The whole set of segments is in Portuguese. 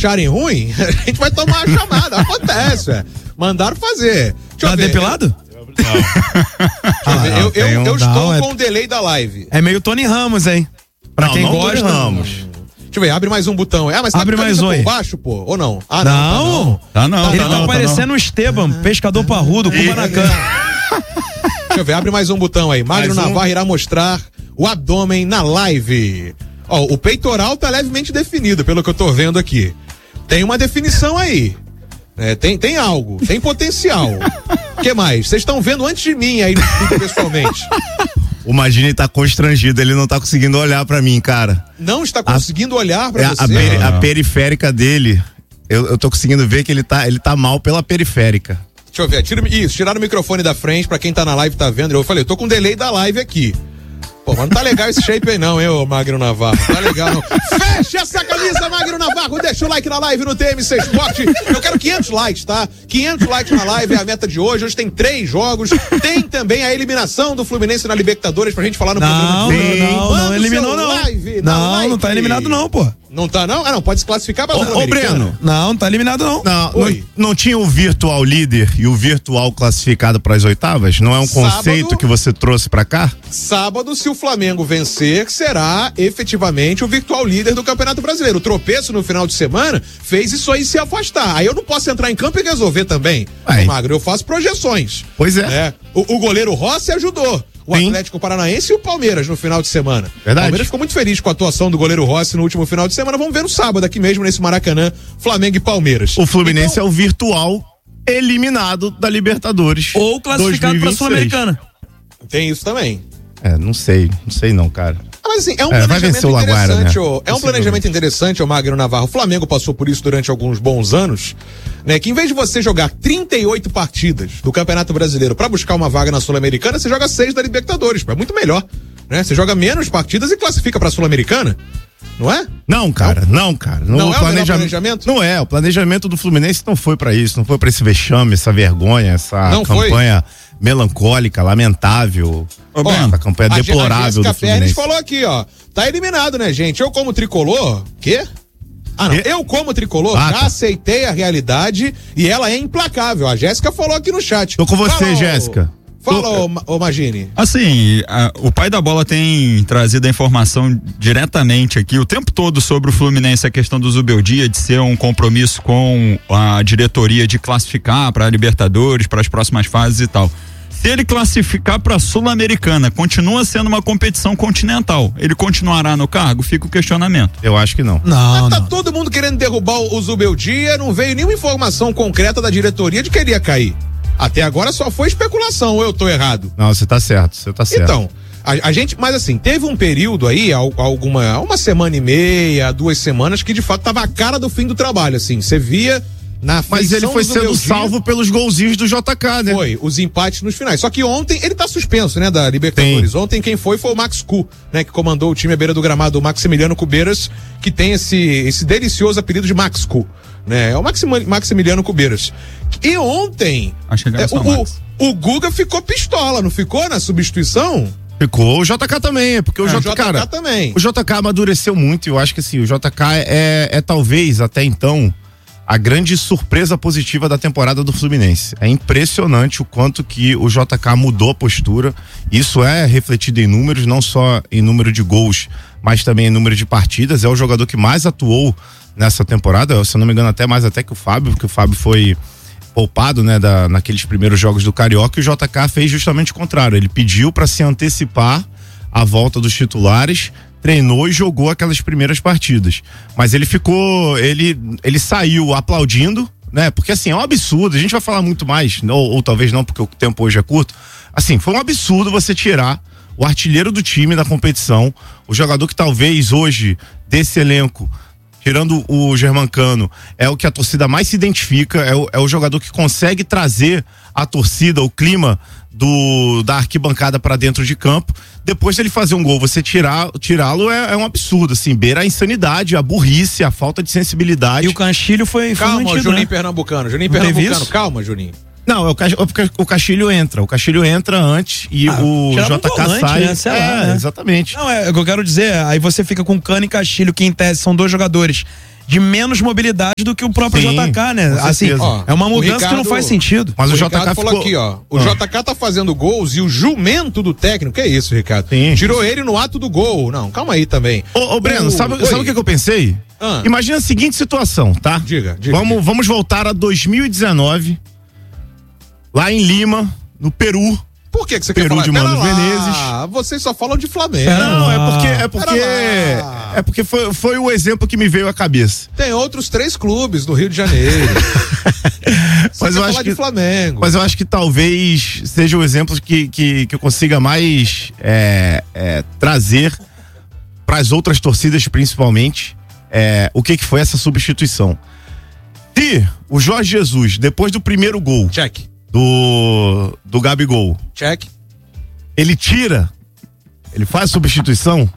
acharem ruim, a gente vai tomar a chamada. Acontece, mandaram fazer. Tá depilado? Não. Eu estou com o delay da live. É meio Tony Ramos, hein? Pra quem gosta. Ramos. Deixa eu ver, abre mais um botão. Mas tá abre mais um aí. Baixo, pô, ou não? Não. Ele tá parecendo o Esteban, pescador parrudo, com Maracanã. Deixa eu ver, abre mais um botão aí. Magno Navarro irá mostrar o abdômen na live. Ó, o peitoral tá levemente definido, pelo que eu tô vendo aqui. Tem uma definição aí. Tem algo, tem potencial. O que mais? Vocês estão vendo antes de mim aí no vídeo pessoalmente. O Magini tá constrangido, ele não tá conseguindo olhar pra mim, cara. Não está conseguindo olhar pra você? A periférica dele, eu tô conseguindo ver que ele tá mal pela periférica. Deixa eu ver, tiraram o microfone da frente, pra quem tá na live tá vendo. Eu falei, eu tô com delay da live aqui. Pô, mas não tá legal esse shape aí não, hein, ô Magno Navarro. Não tá legal não. Fecha essa camisa, Magno Navarro. Deixa o like na live no TMC Esporte. Eu quero 500 likes, tá? 500 likes na live é a meta de hoje. Hoje tem 3 jogos. Tem também a eliminação do Fluminense na Libertadores pra gente falar no programa. Não eliminou não. Não tá eliminado não, pô. Não tá não? Não, pode se classificar pra Ô, Breno. Não tá eliminado não. Não tinha o virtual líder e o virtual classificado pras oitavas? Não é um conceito que você trouxe pra cá? Sábado, se o Flamengo vencer, será efetivamente o virtual líder do Campeonato Brasileiro. O tropeço no final de semana fez isso aí se afastar. Aí eu não posso entrar em campo e resolver também. Magro, eu faço projeções. Pois é. O goleiro Rossi ajudou. O Atlético Paranaense e o Palmeiras no final de semana. Verdade. O Palmeiras ficou muito feliz com a atuação do goleiro Rossi no último final de semana. Vamos ver no sábado aqui mesmo, nesse Maracanã, Flamengo e Palmeiras. O Fluminense é o virtual eliminado da Libertadores. Ou classificado pra Sul-Americana. Tem isso também. Não sei não, cara. Mas assim, é um planejamento interessante, né? É um planejamento interessante, o Magno Navarro. O Flamengo passou por isso durante alguns bons anos, né? Que em vez de você jogar 38 partidas do Campeonato Brasileiro pra buscar uma vaga na Sul-Americana, você joga 6 da Libertadores. É muito melhor, né? Você joga menos partidas e classifica pra Sul-Americana. Não é? Não, cara. Não é o planejamento? Não é. O planejamento do Fluminense não foi pra isso. Não foi pra esse vexame, essa vergonha, essa campanha melancólica, lamentável. Essa campanha deplorável do Fluminense. A falou aqui, ó. Tá eliminado, né, gente? Eu como tricolor. Quê? Não. Eu como tricolor já aceitei a realidade e ela é implacável. A Jéssica falou aqui no chat. Tô com você, Jéssica. Fala, ô Magini. Assim, o pai da bola tem trazido a informação diretamente aqui o tempo todo sobre o Fluminense, a questão do Zubeldia, de ser um compromisso com a diretoria de classificar para a Libertadores, para as próximas fases e tal. Se ele classificar para a Sul-Americana, continua sendo uma competição continental. Ele continuará no cargo? Fica o questionamento. Eu acho que não. Mas tá todo mundo querendo derrubar o Zubeldia, não veio nenhuma informação concreta da diretoria de que ele ia cair. Até agora só foi especulação, ou eu tô errado? Não, você tá certo. Então, a gente, mas assim, teve um período aí, uma semana e meia, 2 semanas, que de fato tava a cara do fim do trabalho, assim, você via na Mas ele foi sendo salvo pelos golzinhos do JK, né? Foi, os empates nos finais. Só que ontem ele tá suspenso, né, da Libertadores. Sim. Ontem quem foi o Max Cu, né, que comandou o time à beira do gramado, o Maximiliano Cubeiras, que tem esse delicioso apelido de Max Cu, né? É o Maximiliano Cubeiras. E ontem o Guga ficou pistola, não ficou na substituição? Ficou, o JK também, porque o JK também. O JK amadureceu muito e eu acho que assim, o JK é talvez até então a grande surpresa positiva da temporada do Fluminense. É impressionante o quanto que o JK mudou a postura. Isso é refletido em números, não só em número de gols, mas também em número de partidas. É o jogador que mais atuou nessa temporada, se eu não me engano até mais até que o Fábio, porque o Fábio foi poupado, né, naqueles primeiros jogos do Carioca, e o JK fez justamente o contrário. Ele pediu para se antecipar a volta dos titulares, treinou e jogou aquelas primeiras partidas. Mas ele saiu aplaudindo, né? Porque assim, é um absurdo, a gente vai falar muito mais, ou talvez não, porque o tempo hoje é curto. Assim, foi um absurdo você tirar o artilheiro do time da competição, o jogador que talvez hoje, desse elenco, tirando o Germancano, é o que a torcida mais se identifica, é o jogador que consegue trazer a torcida, o clima da arquibancada para dentro de campo. Depois dele fazer um gol, você tirá-lo é um absurdo, assim, beira a insanidade, a burrice, a falta de sensibilidade. E o Castilho foi calma, mantido, Juninho, né? Pernambucano, calma, Juninho. Não, o Castilho entra. O Castilho entra antes e o JK sai. Né? Sei lá, né? Exatamente. Não, o que eu quero dizer, aí você fica com Cano e Castilho, que em tese são 2 jogadores de menos mobilidade do que o próprio JK, né? Assim, é uma mudança que não faz sentido. Mas o JK falou aqui, ó. O JK tá fazendo gols e o jumento do técnico, que é isso, Ricardo? Sim. Tirou ele no ato do gol. Não, calma aí também. Ô Breno, sabe o que eu pensei? Imagina a seguinte situação, tá? Diga. Vamos voltar a 2019, lá em Lima, no Peru. Por que você quer falar? De Mano Menezes. Vocês só falam de Flamengo. Não, é porque foi o exemplo que me veio à cabeça. Tem outros 3 clubes no Rio de Janeiro. Mas eu acho que de Flamengo. Mas eu acho que talvez seja o exemplo que eu consiga mais trazer para as outras torcidas, principalmente, o que foi essa substituição. Se o Jorge Jesus, depois do primeiro gol, check, do Gabigol, check, ele faz a substituição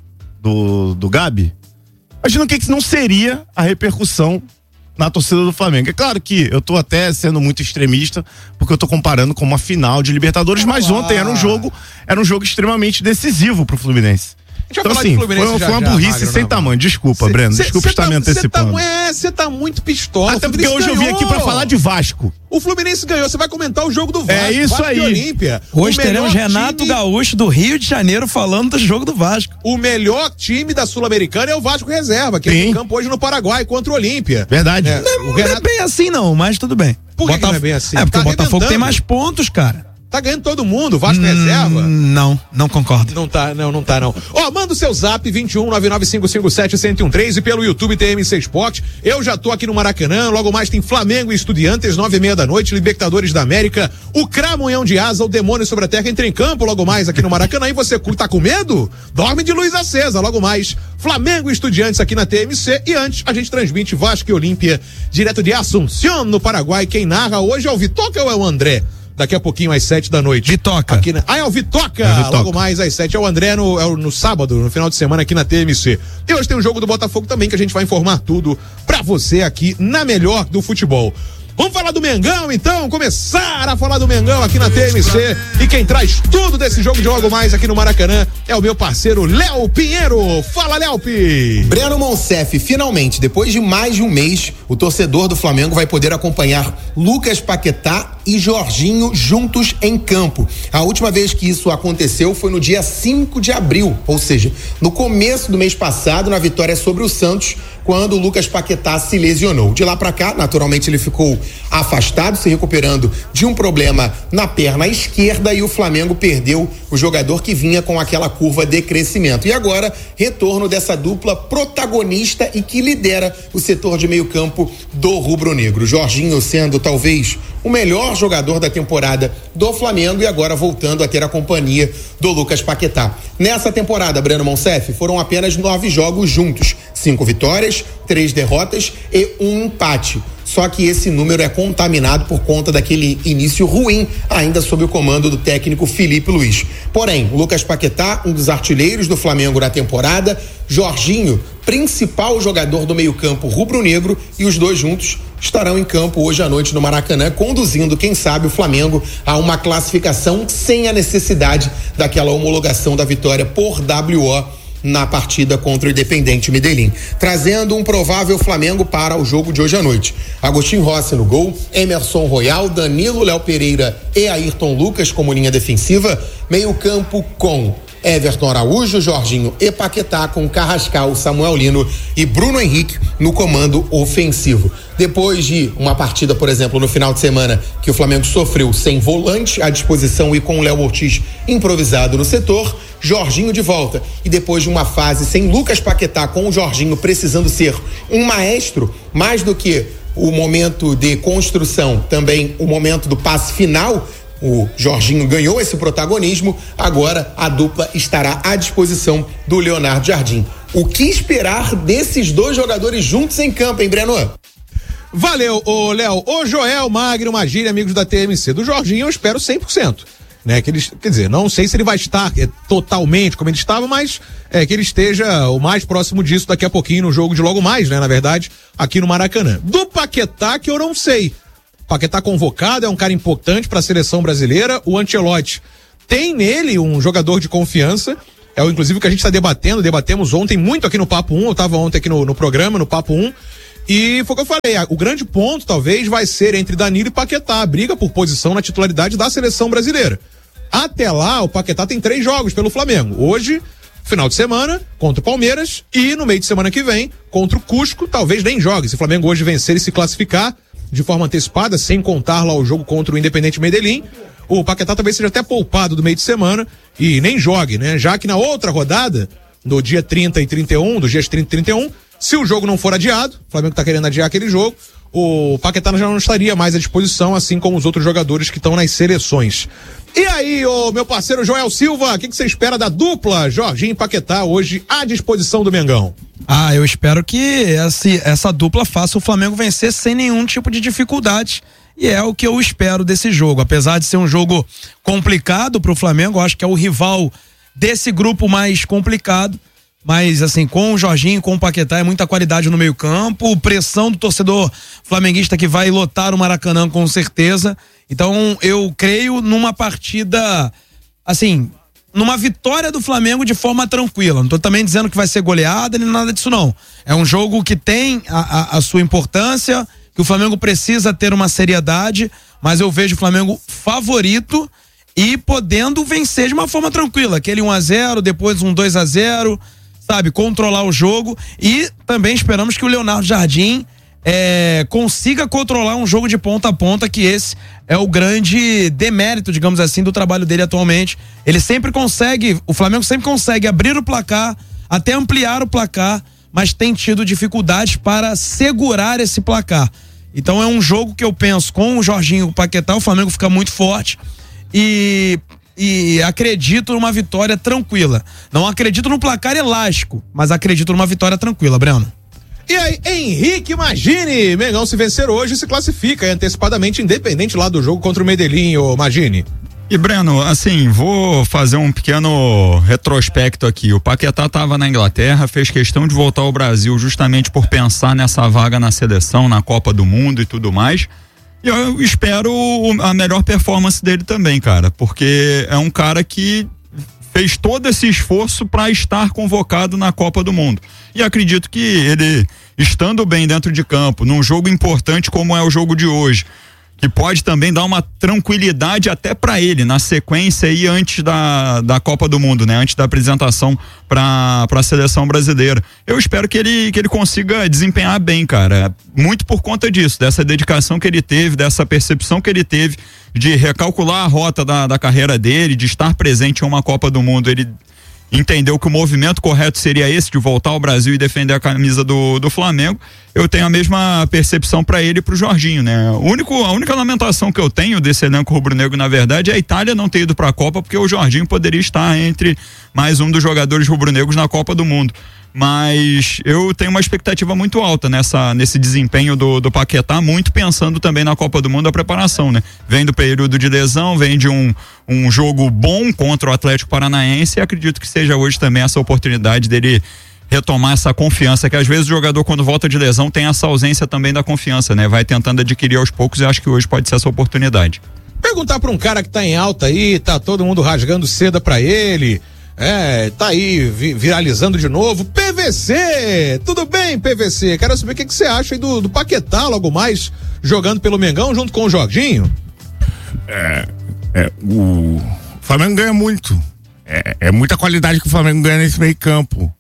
do Gabi, imagina o que não seria a repercussão na torcida do Flamengo. É claro que eu tô até sendo muito extremista, porque eu tô comparando com uma final de Libertadores, mas ontem era um jogo extremamente decisivo pro Fluminense. Então, assim, foi uma burrice sem tamanho. Desculpa, Breno. Desculpa estar me antecipando. Você tá muito pistola. Até porque hoje eu vim aqui pra falar de Vasco. O Fluminense ganhou. Você vai comentar o jogo do Vasco. É isso Vasco aí. E Olímpia. Hoje teremos Renato Gaúcho do Rio de Janeiro falando do jogo do Vasco. O melhor time da Sul-Americana é o Vasco Reserva, que é no campo hoje no Paraguai contra o Olímpia. Verdade. Não é bem assim não, mas tudo bem. Por que não é bem assim? É porque o Botafogo tem mais pontos, cara. Tá ganhando todo mundo, Vasco Reserva? Não concordo. Não tá não. Ó, manda o seu zap 21-99557-1013 e pelo YouTube TMC Sport. Eu já tô aqui no Maracanã, logo mais tem Flamengo e Estudiantes, 9:30 da noite, Libertadores da América, o Cramunhão de Asa, o Demônio sobre a Terra entra em campo logo mais aqui no Maracanã. E você tá com medo? Dorme de luz acesa, logo mais Flamengo e Estudiantes aqui na TMC. E antes a gente transmite Vasco e Olímpia direto de Assunción, no Paraguai. Quem narra hoje é o Vitoca ou é o André? Daqui a pouquinho, às 7 da noite. Vitoca. É o Vitoca. Logo mais às 7. É o André no sábado, no final de semana aqui na TMC. E hoje tem um jogo do Botafogo também, que a gente vai informar tudo pra você aqui na melhor do futebol. Vamos falar do Mengão, então? Começar a falar do Mengão aqui na TMC. E quem traz tudo desse jogo de logo mais aqui no Maracanã é o meu parceiro Léo Pinheiro. Fala, Léo Pi! Breno Monsef, finalmente, depois de mais de um mês, o torcedor do Flamengo vai poder acompanhar Lucas Paquetá e Jorginho juntos em campo. A última vez que isso aconteceu foi no dia 5 de abril, ou seja, no começo do mês passado, na vitória sobre o Santos, quando o Lucas Paquetá se lesionou. De lá pra cá, naturalmente, ele ficou afastado, se recuperando de um problema na perna esquerda, e o Flamengo perdeu o jogador que vinha com aquela curva de crescimento. E agora, retorno dessa dupla protagonista e que lidera o setor de meio campo do rubro-negro. Jorginho sendo talvez o melhor jogador da temporada do Flamengo e agora voltando a ter a companhia do Lucas Paquetá. Nessa temporada, Breno Monsef, foram apenas 9 jogos juntos, 5 vitórias, 3 derrotas e 1 empate. Só que esse número é contaminado por conta daquele início ruim, ainda sob o comando do técnico Felipe Luiz. Porém, Lucas Paquetá, um dos artilheiros do Flamengo na temporada, Jorginho, principal jogador do meio-campo rubro-negro, e os dois juntos estarão em campo hoje à noite no Maracanã, conduzindo, quem sabe, o Flamengo a uma classificação sem a necessidade daquela homologação da vitória por WO na partida contra o Independente Medellín, trazendo um provável Flamengo para o jogo de hoje à noite. Agostinho Rossi no gol, Emerson Royal, Danilo, Léo Pereira e Ayrton Lucas como linha defensiva, meio campo com Everton Araújo, Jorginho e Paquetá, com Carrascal, Samuel Lino e Bruno Henrique no comando ofensivo. Depois de uma partida, por exemplo, no final de semana, que o Flamengo sofreu sem volante à disposição e com o Léo Ortiz improvisado no setor, Jorginho de volta. E depois de uma fase sem Lucas Paquetá, com o Jorginho precisando ser um maestro, mais do que o momento de construção, também o momento do passe final, o Jorginho ganhou esse protagonismo. Agora a dupla estará à disposição do Leonardo Jardim. O que esperar desses dois jogadores juntos em campo, hein, Breno? Valeu, ô Léo. Ô Joel, Magno, Magília, amigos da TMC. Do Jorginho eu espero 100%. Né, que ele, quer dizer, não sei se ele vai estar totalmente como ele estava, mas que ele esteja o mais próximo disso daqui a pouquinho no jogo de logo mais, né, na verdade, aqui no Maracanã. Do Paquetá, que eu não sei. Paquetá convocado, é um cara importante para a seleção brasileira. O Ancelotti tem nele um jogador de confiança. inclusive o que a gente está debatemos ontem muito aqui no Papo 1, eu estava ontem aqui no programa, no Papo 1, e foi o que eu falei, o grande ponto talvez vai ser entre Danilo e Paquetá, a briga por posição na titularidade da seleção brasileira. Até lá, o Paquetá tem 3 jogos pelo Flamengo. Hoje, final de semana, contra o Palmeiras, e no meio de semana que vem, contra o Cusco, talvez nem jogue. Se o Flamengo hoje vencer e se classificar de forma antecipada, sem contar lá o jogo contra o Independente Medellín, o Paquetá talvez seja até poupado do meio de semana e nem jogue, né? Já que na outra rodada, no dia 30 e 31, dos dias 30 e 31, se o jogo não for adiado, o Flamengo tá querendo adiar aquele jogo, o Paquetá já não estaria mais à disposição, assim como os outros jogadores que estão nas seleções. E aí, meu parceiro Joel Silva, o que você espera da dupla Jorginho e Paquetá hoje à disposição do Mengão? Eu espero que essa dupla faça o Flamengo vencer sem nenhum tipo de dificuldade. E é o que eu espero desse jogo. Apesar de ser um jogo complicado pro Flamengo, eu acho que é o rival desse grupo mais complicado. Mas, assim, com o Jorginho, com o Paquetá, é muita qualidade no meio-campo, pressão do torcedor flamenguista que vai lotar o Maracanã com certeza. Então, eu creio numa partida, assim, numa vitória do Flamengo de forma tranquila. Não tô também dizendo que vai ser goleada nem nada disso, não. É um jogo que tem a sua importância, que o Flamengo precisa ter uma seriedade, mas eu vejo o Flamengo favorito e podendo vencer de uma forma tranquila. Aquele 1-0, depois um 2-0, sabe, controlar o jogo, e também esperamos que o Leonardo Jardim consiga controlar um jogo de ponta a ponta, que esse é o grande demérito, digamos assim, do trabalho dele atualmente. O Flamengo sempre consegue abrir o placar, até ampliar o placar, mas tem tido dificuldades para segurar esse placar. Então é um jogo que eu penso, com o Jorginho e o Paquetá, o Flamengo fica muito forte e acredito numa vitória tranquila. Não acredito no placar elástico, mas acredito numa vitória tranquila, Breno. E aí, Henrique Magini, Mengão se vencer hoje se classifica antecipadamente, independente lá do jogo contra o Medellín, ô Magini. E Breno, assim, vou fazer um pequeno retrospecto aqui. O Paquetá estava na Inglaterra, fez questão de voltar ao Brasil justamente por pensar nessa vaga na seleção, na Copa do Mundo e tudo mais. E eu espero a melhor performance dele também, cara, porque é um cara que fez todo esse esforço para estar convocado na Copa do Mundo. E acredito que ele, estando bem dentro de campo, num jogo importante como é o jogo de hoje, que pode também dar uma tranquilidade até para ele na sequência aí antes da Copa do Mundo, né? Antes da apresentação para a seleção brasileira. Eu espero que ele consiga desempenhar bem, cara. Muito por conta disso, dessa dedicação que ele teve, dessa percepção que ele teve de recalcular a rota da carreira dele, de estar presente em uma Copa do Mundo. Ele entendeu que o movimento correto seria esse, de voltar ao Brasil e defender a camisa do Flamengo. Eu tenho a mesma percepção para ele e pro Jorginho, né? A única lamentação que eu tenho desse elenco rubro-negro, na verdade, é a Itália não ter ido pra Copa, porque o Jorginho poderia estar entre mais um dos jogadores rubro-negros na Copa do Mundo. Mas eu tenho uma expectativa muito alta nesse desempenho do Paquetá, muito pensando também na Copa do Mundo, a preparação, né? Vem do período de lesão, vem de um jogo bom contra o Atlético Paranaense, e acredito que seja hoje também essa oportunidade dele retomar essa confiança, que às vezes o jogador, quando volta de lesão, tem essa ausência também da confiança, né? Vai tentando adquirir aos poucos, e acho que hoje pode ser essa oportunidade. Perguntar pra um cara que tá em alta aí, tá todo mundo rasgando seda pra ele, tá aí viralizando de novo, PVC, tudo bem, PVC? Quero saber o que você acha aí do Paquetá logo mais jogando pelo Mengão junto com o Jorginho. O Flamengo ganha muito, é muita qualidade que o Flamengo ganha nesse meio campo.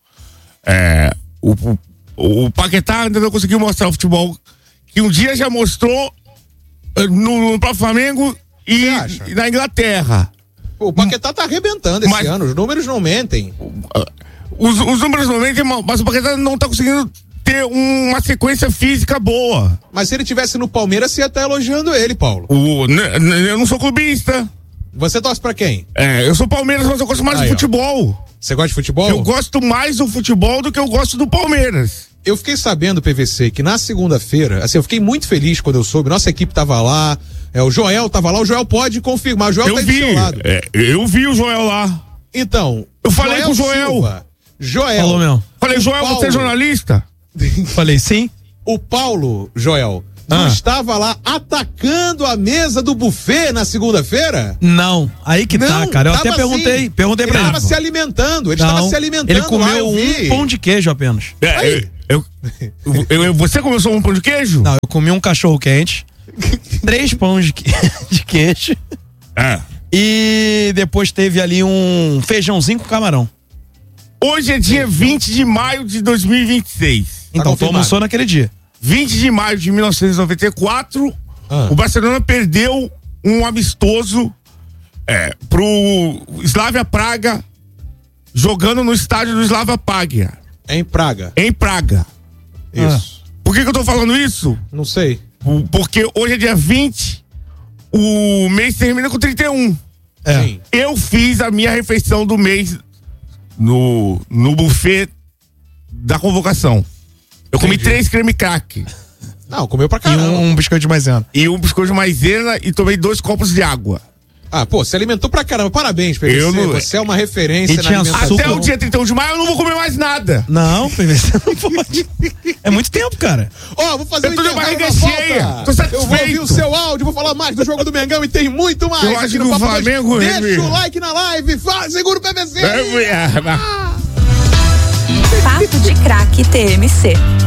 O Paquetá ainda não conseguiu mostrar o futebol que um dia já mostrou no próprio Flamengo e na Inglaterra. O Paquetá tá arrebentando esse ano, os números não mentem. Os números não mentem, mas o Paquetá não tá conseguindo ter uma sequência física boa. Mas se ele tivesse no Palmeiras, você ia estar elogiando ele, Paulo. Eu não sou clubista. Você torce pra quem? Eu sou Palmeiras, mas eu gosto mais do futebol. Você gosta de futebol? Eu gosto mais do futebol do que eu gosto do Palmeiras. Eu fiquei sabendo, PVC, que na segunda-feira, assim, eu fiquei muito feliz quando eu soube, nossa equipe tava lá, o Joel tava lá, o Joel pode confirmar, o Joel tá aí do seu lado. Eu vi o Joel lá. Então, eu falei com o Joel. Joel. Falou, meu. Falei, Joel, você é jornalista? Falei, sim. O Paulo, Joel, não estava lá atacando a mesa do buffet na segunda-feira? Não, aí que tá, cara. Eu até perguntei pra ele. Ele estava se alimentando, Ele comeu um pão de queijo apenas. Você comeu só um pão de queijo? Não, eu comi um cachorro quente, 3 pães de queijo. E depois teve ali um feijãozinho com camarão. Hoje é dia 20 de maio de 2026. Então, tu almoçou naquele dia. 20 de maio de 1994, o Barcelona perdeu um amistoso pro Slavia Praga, jogando no estádio do Slavia Praga. Em Praga. Em Praga. Isso. Por que eu tô falando isso? Não sei. Porque hoje é dia 20, o mês termina com 31. Sim. Eu fiz a minha refeição do mês no buffet da convocação. Eu comi 3 creme crack. Não, comeu pra E caramba. um biscoito de maisena. E um biscoito de maisena e tomei 2 copos de água. Ah, pô, você alimentou pra caramba. Parabéns, PVC. Eu não- Você é uma referência E na tinha alimentação. Até o dia 31 de maio eu não vou comer mais nada. Não, PVC não pode. É muito tempo, cara. Ó, vou fazer Eu tô de intervalo barriga na volta. cheia. Tô satisfeito. Eu vou ouvir o seu áudio, vou falar mais do jogo do Mengão e tem muito mais. Eu acho aqui que no o Papo Dois. Flamengo, Deixa o like na live, segura o PVC. Papo de Craque TMC.